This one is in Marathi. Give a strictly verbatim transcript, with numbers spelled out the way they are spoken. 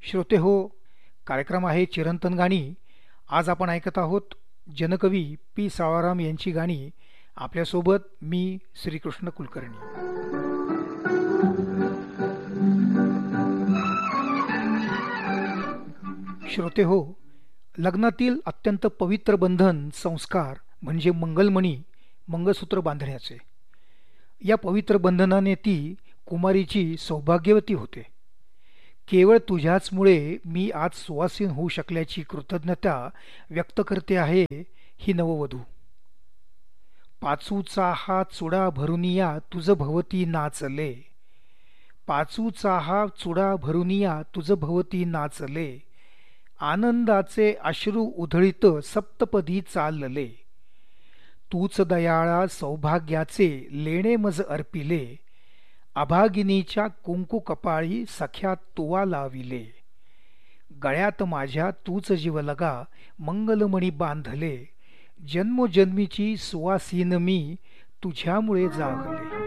श्रोते हो, कार्यक्रम आहे चिरंतन गाणी. आज आपण ऐकत आहोत जनकवी पी सावळाराम यांची गाणी. आपल्यासोबत मी श्रीकृष्ण कुलकर्णी. श्रोते हो, लग्नातील अत्यंत पवित्र बंधन संस्कार म्हणजे मंगलमणी, मंगळसूत्र बांधण्याचे. या पवित्र बंधनाने ती कुमारीची सौभाग्यवती होते. केवळ तुझ्याचमुळे मी आज सुवासीन होऊ शकल्याची कृतज्ञता व्यक्त करते आहे ही नववधू. पाचूचा हा चुडा भरुनिया तुझ भवती नाचले, पाचूचा हा चुडा भरुनिया तुझ भवती नाचले, आनंदाचे अश्रू उधळीत सप्तपदी चालले, तूच दयाळा सौभाग्याचे लेणे मज अर्पिले, अभागिनीच्या कुंकू कपाळी सख्या तुवा लाविले, गळ्यात माझ्या तूच जीवलगा मंगलमणी बांधले, जन्मोजन्मीची सुवासीन मी तुझ्यामुळे जागले.